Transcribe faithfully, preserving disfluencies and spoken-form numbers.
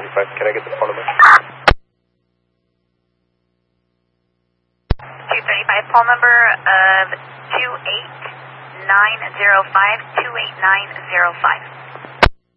thirty-five. Can I get the phone number? two thirty-five, phone number of two eight nine zero five, two eight nine zero five.